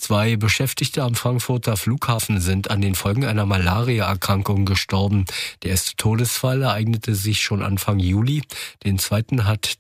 2 Beschäftigte am Frankfurter Flughafen sind an den Folgen einer Malaria-Erkrankung gestorben. Der erste Todesfall ereignete sich schon Anfang Juli. Den zweiten hat